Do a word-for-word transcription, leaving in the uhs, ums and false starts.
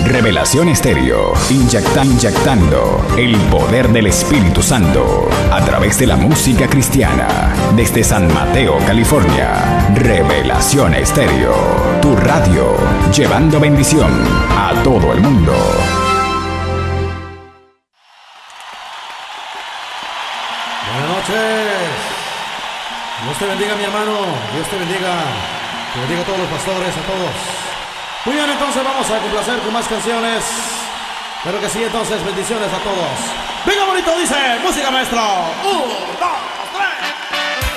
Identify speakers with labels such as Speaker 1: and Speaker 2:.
Speaker 1: Revelación Estéreo, inyecta, inyectando el poder del Espíritu Santo a través de la música cristiana. Desde San Mateo, California, Revelación Estéreo, tu radio, llevando bendición a todo el mundo.
Speaker 2: Buenas noches. Dios te bendiga, mi hermano. Dios te bendiga. Te bendiga a todos los pastores, a todos. Muy bien, entonces vamos a complacer con más canciones. Pero que sí, entonces bendiciones a todos. Venga, bonito, dice música, maestro. Un, dos.